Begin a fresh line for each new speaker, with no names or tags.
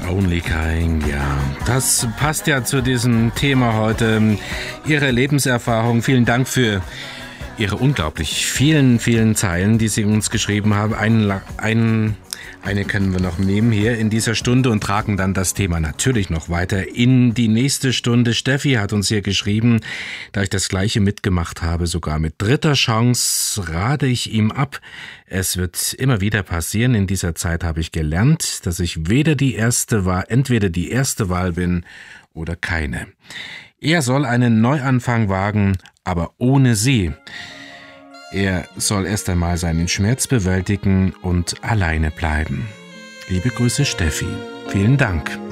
Only Crying, ja. Das passt ja zu diesem Thema heute. Ihre Lebenserfahrung. Vielen Dank für Ihre unglaublich vielen Zeilen, die Sie uns geschrieben haben. Eine können wir noch nehmen hier in dieser Stunde und tragen dann das Thema natürlich noch weiter in die nächste Stunde. Steffi hat uns hier geschrieben, da ich das Gleiche mitgemacht habe, sogar mit dritter Chance, rate ich ihm ab. Es wird immer wieder passieren. In dieser Zeit habe ich gelernt, dass ich entweder die erste Wahl bin oder keine. Er soll einen Neuanfang wagen, aber ohne sie. Er soll erst einmal seinen Schmerz bewältigen und alleine bleiben. Liebe Grüße, Steffi. Vielen Dank.